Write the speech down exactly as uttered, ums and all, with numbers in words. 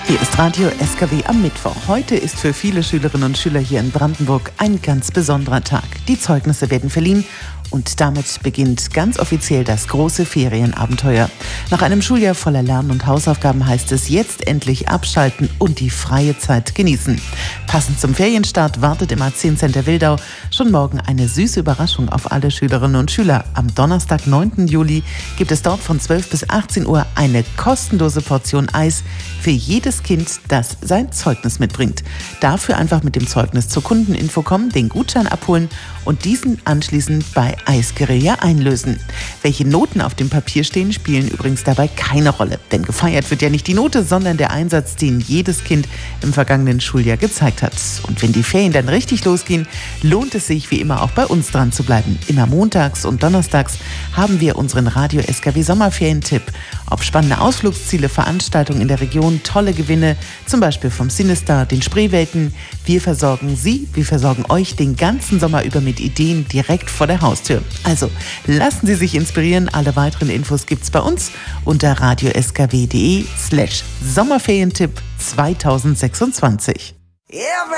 Hier ist Radio S K W am Mittwoch. Heute ist für viele Schülerinnen und Schüler hier in Brandenburg ein ganz besonderer Tag. Die Zeugnisse werden verliehen und damit beginnt ganz offiziell das große Ferienabenteuer. Nach einem Schuljahr voller Lernen und Hausaufgaben heißt es jetzt endlich abschalten und die freie Zeit genießen. Passend zum Ferienstart wartet im A zehn Center Wildau schon morgen eine süße Überraschung auf alle Schülerinnen und Schüler. Am Donnerstag, neunten Juli, gibt es dort von zwölf bis achtzehn Uhr eine kostenlose Portion Eis für jedes Kind, das sein Zeugnis mitbringt. Dafür einfach mit dem Zeugnis zur Kundeninfo kommen, den Gutschein abholen und diesen anschließend bei Eisguerilla einlösen. Welche Noten auf dem Papier stehen, spielen übrigens dabei keine Rolle. Denn gefeiert wird ja nicht die Note, sondern der Einsatz, den jedes Kind im vergangenen Schuljahr gezeigt hat. Und wenn die Ferien dann richtig losgehen, lohnt es sich wie immer auch bei uns dran zu bleiben. Immer montags und donnerstags haben wir unseren Radio S K W Sommerferientipp. Ob spannende Ausflugsziele, Veranstaltungen in der Region, tolle Gewinne, zum Beispiel vom Sinistar, den Spreewelten. Wir versorgen Sie, wir versorgen euch den ganzen Sommer über mit Ideen direkt vor der Haustür. Also lassen Sie sich inspirieren. Alle weiteren Infos gibt's bei uns unter radio s k w punkt d e slash Sommerferientipp zweitausendsechsundzwanzig.